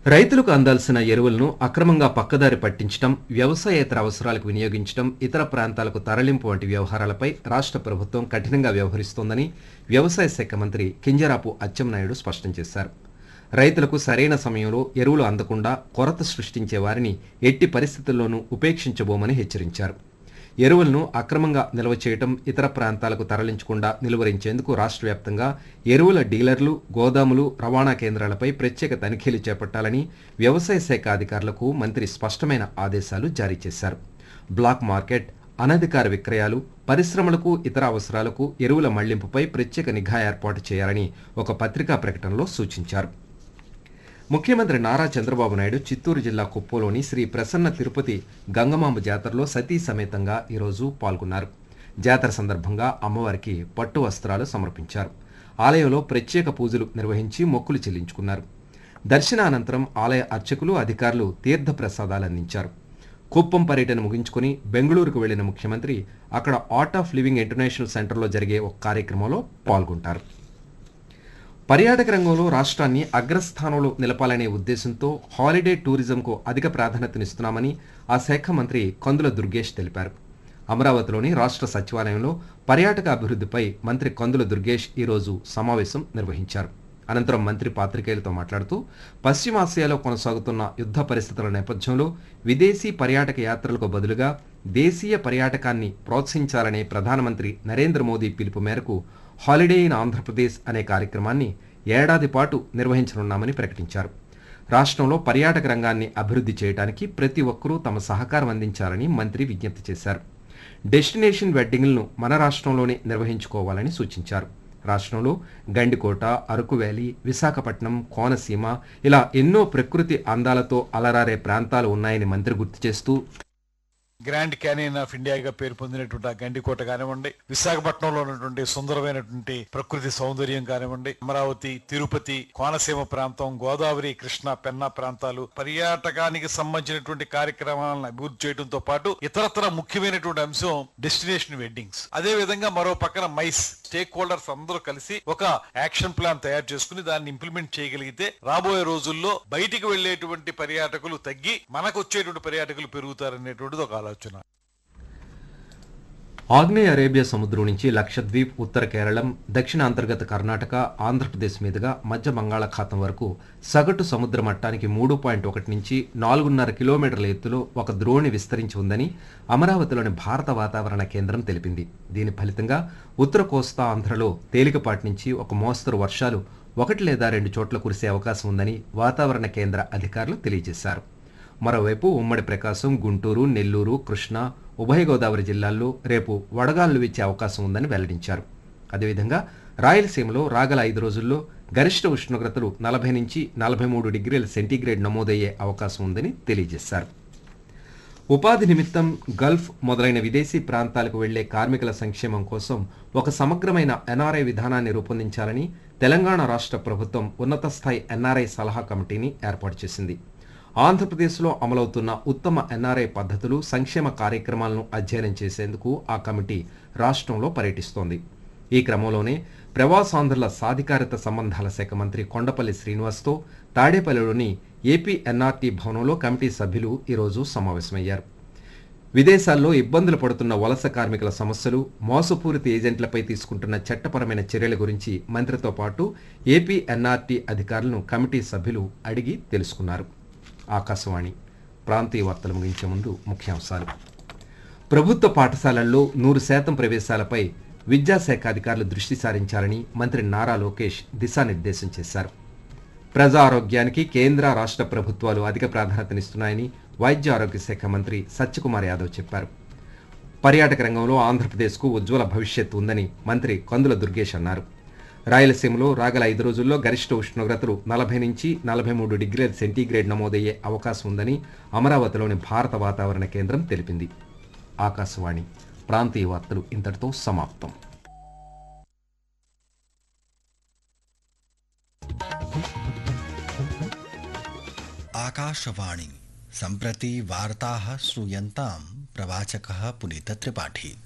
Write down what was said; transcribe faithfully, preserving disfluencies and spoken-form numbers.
రైతులకు అందాల్సిన ఎరువులను అక్రమంగా పక్కదారి పట్టించడం, వ్యవసాయేతర అవసరాలకు వినియోగించడం, ఇతర ప్రాంతాలకు తరలింపు వంటి వ్యవహారాలపై రాష్ట్ర ప్రభుత్వం కఠినంగా వ్యవహరిస్తోందని వ్యవసాయ శాఖ మంత్రి కింజరాపు అచ్చెన్నాయుడు స్పష్టం చేశారు. రైతులకు సరైన సమయంలో ఎరువులు అందకుండా కొరత సృష్టించే వారిని ఎట్టి పరిస్థితుల్లోనూ ఉపేక్షించబోమని హెచ్చరించారు. ఎరువులను అక్రమంగా నిల్వ చేయడం, ఇతర ప్రాంతాలకు తరలించకుండా నిలువరించేందుకు రాష్ట్ర వ్యాప్తంగా ఎరువుల డీలర్లు, గోదాములు, రవాణా కేంద్రాలపై ప్రత్యేక తనిఖీలు చేపట్టాలని వ్యవసాయ శాఖ అధికారులకు మంత్రి స్పష్టమైన ఆదేశాలు జారీ చేశారు. బ్లాక్ మార్కెట్, అనధికార విక్రయాలు, పరిశ్రమలకు ఇతర అవసరాలకు ఎరువుల మళ్లింపుపై ప్రత్యేక నిఘా ఏర్పాటు చేయాలని ఒక పత్రికా ప్రకటనలో సూచించారు. ముఖ్యమంత్రి నారా చంద్రబాబు నాయుడు చిత్తూరు జిల్లా కుప్పంలోని శ్రీ ప్రసన్న తిరుపతి గంగమాంబ జాతరలో సతీ సమేతంగా ఈరోజు పాల్గొన్నారు. జాతర సందర్భంగా అమ్మవారికి పట్టు వస్త్రాలు సమర్పించారు. ఆలయంలో ప్రత్యేక పూజలు నిర్వహించి మొక్కులు చెల్లించుకున్నారు. దర్శనానంతరం ఆలయ అర్చకులు, అధికారులు తీర్థ ప్రసాదాలు అందించారు. కుప్పం పర్యటన ముగించుకుని బెంగళూరుకు వెళ్లిన ముఖ్యమంత్రి అక్కడ ఆర్ట్ ఆఫ్ లివింగ్ ఇంటర్నేషనల్ సెంటర్లో జరిగే ఒక కార్యక్రమంలో పాల్గొంటారు. పర్యాటక రంగంలో రాష్ట్రాన్ని అగ్రస్థానంలో నిలపాలనే ఉద్దేశంతో హాలిడే టూరిజంకు అధిక ప్రాధాన్యతనిస్తున్నామని ఆ శాఖ మంత్రి కందుల దుర్గేష్ తెలిపారు. అమరావతిలోని రాష్ట్ర సచివాలయంలో పర్యాటక అభివృద్ధిపై మంత్రి కందుల దుర్గేష్ ఈరోజు సమావేశం నిర్వహించారు. అనంతరం మంత్రి పాత్రికేయులతో మాట్లాడుతూ పశ్చిమాసియాలో కొనసాగుతున్న యుద్ధ పరిస్థితుల నేపథ్యంలో విదేశీ పర్యాటక యాత్రలకు బదులుగా దేశీయ పర్యాటకాన్ని ప్రోత్సహించాలనే ప్రధానమంత్రి నరేంద్ర మోదీ పిలుపు మేరకు హాలిడే ఇన్ ఆంధ్రప్రదేశ్ అనే కార్యక్రమాన్ని ఏడాది పాటు నిర్వహించనున్నామని ప్రకటించారు. రాష్ట్రంలో పర్యాటక రంగాన్ని అభివృద్ధి చేయడానికి ప్రతి ఒక్కరూ తమ సహకారం అందించాలని మంత్రి విజ్ఞప్తి చేశారు. డెస్టినేషన్ వెడ్డింగ్లను మన రాష్ట్రంలోనే నిర్వహించుకోవాలని సూచించారు. రాష్ట్రంలో గండికోట, అరకు వ్యాలీ, విశాఖపట్నం, కోనసీమ ఇలా ఎన్నో ప్రకృతి అందాలతో అలరారే ప్రాంతాలు ఉన్నాయని మంత్రి గుర్తు చేస్తూ గ్రాండ్ క్యానియన్ ఆఫ్ ఇండియాగా పేరు పొందినటువంటి ఆ గండికోట కానివ్వండి, విశాఖపట్నంలో ఉన్నటువంటి సుందరమైనటువంటి ప్రకృతి సౌందర్యం కానివ్వండి, అమరావతి, తిరుపతి, కోనసీమ ప్రాంతం, గోదావరి, కృష్ణా, పెన్నా ప్రాంతాలు పర్యాటకానికి సంబంధించినటువంటి కార్యక్రమాలను అభివృద్ధి చేయడంతో పాటు ఇతరత్ర ముఖ్యమైనటువంటి అంశం డెస్టినేషన్ వెడ్డింగ్స్. అదే విధంగా మరో పక్కన మైస్ స్టేక్ హోల్డర్స్ అందరూ కలిసి ఒక యాక్షన్ ప్లాన్ తయారు చేసుకుని దాన్ని ఇంప్లిమెంట్ చేయగలిగితే రాబోయే రోజుల్లో బయటికి వెళ్లేటువంటి పర్యాటకులు తగ్గి మనకు వచ్చేటువంటి పర్యాటకులు పెరుగుతారనేటువంటిది ఒక ఆలోచన. ఆగ్నేయ అరేబియా సముద్రం నుంచి లక్షద్వీప్, ఉత్తర కేరళం, దక్షిణ అంతర్గత కర్ణాటక, ఆంధ్రప్రదేశ్ మీదుగా మధ్య బంగాళాఖాతం వరకు సగటు సముద్ర మట్టానికి మూడు పాయింట్ ఒకటి నుంచి నాలుగున్నర కిలోమీటర్ల ఎత్తులో ఒక ద్రోణి విస్తరించి ఉందని అమరావతిలోని భారత వాతావరణ కేంద్రం తెలిపింది. దీని ఫలితంగా ఉత్తర కోస్తా ఆంధ్రలో తేలికపాటి నుంచి ఒక మోస్తరు వర్షాలు ఒకటి లేదా రెండు చోట్ల కురిసే అవకాశం ఉందని వాతావరణ కేంద్ర అధికారులు తెలియజేశారు. మరోవైపు ఉమ్మడి ప్రకాశం, గుంటూరు, నెల్లూరు, కృష్ణా, ఉభయ గోదావరి జిల్లాల్లో రేపు వడగాలులు వీచే అవకాశం ఉందని వెల్లడించారు. అదేవిధంగా రాయలసీమలో రాగల ఐదు రోజుల్లో గరిష్ట ఉష్ణోగ్రతలు నలభై నుంచి నలభై మూడు డిగ్రీల సెంటీగ్రేడ్ నమోదయ్యే అవకాశం ఉందని తెలియజేశారు. ఉపాధి నిమిత్తం గల్ఫ్ మొదలైన విదేశీ ప్రాంతాలకు వెళ్లే కార్మికుల సంక్షేమం కోసం ఒక సమగ్రమైన ఎన్ఆర్ఐ విధానాన్ని రూపొందించాలని తెలంగాణ రాష్ట్ర ప్రభుత్వం ఉన్నత స్థాయి ఎన్ఆర్ఐ సలహా కమిటీని ఏర్పాటు చేసింది. ఆంధ్రప్రదేశ్లో అమలవుతున్న ఉత్తమ ఎన్ఆర్ఐ పద్ధతులు, సంక్షేమ కార్యక్రమాలను అధ్యయనం చేసేందుకు ఆ కమిటీ రాష్ట్రంలో పర్యటిస్తోంది. ఈ క్రమంలోనే ప్రవాసాంధ్రుల సాధికారత సంబంధాల శాఖ మంత్రి కొండపల్లి శ్రీనివాస్తో తాడేపల్లిలోని ఏపీ ఎన్ఆర్టీ భవనంలో కమిటీ సభ్యులు ఈరోజు సమావేశమయ్యారు. విదేశాల్లో ఇబ్బందులు పడుతున్న వలస కార్మికుల సమస్యలు, మోసపూరిత ఏజెంట్లపై తీసుకుంటున్న చట్టపరమైన చర్యల గురించి మంత్రితో పాటు ఏపీ ఎన్ఆర్టీ అధికారులను కమిటీ సభ్యులు అడిగి తెలుసుకున్నారు. ఆకాశవాణి ప్రాంతీయ వార్తలు ముగించే ముందు ముఖ్యాంశాలు. ప్రభుత్వ పాఠశాలల్లో నూరు శాతం ప్రవేశాలపై విద్యాశాఖ అధికారులు దృష్టి సారించాలని మంత్రి నారా లోకేష్ దిశానిర్దేశం చేశారు. ప్రజా ఆరోగ్యానికి కేంద్ర, రాష్ట్ర ప్రభుత్వాలు అధిక ప్రాధాన్యతనిస్తున్నాయని వైద్య ఆరోగ్య శాఖ మంత్రి సత్యకుమార్ యాదవ్ చెప్పారు. పర్యాటక రంగంలో ఆంధ్రప్రదేశ్కు ఉజ్వల భవిష్యత్తు ఉందని మంత్రి కందుల దుర్గేష్ అన్నారు. రాయలసీమలో రాగల ఐదు రోజుల్లో గరిష్ట ఉష్ణోగ్రతలు నలభై నుంచి నలభై మూడు డిగ్రీల సెంటీగ్రేడ్ నమోదయ్యే అవకాశం ఉందని అమరావతిలోని భారత వాతావరణ కేంద్రం తెలిపింది. ఆకాశవాణి ప్రాంతీయ వార్తలు ఇంతటితో సమాప్తం. ఆకాశవాణి సంప్రతి వార్తాः श्रूयन्तां प्रवाचकः पुनीत त्रिपाठी।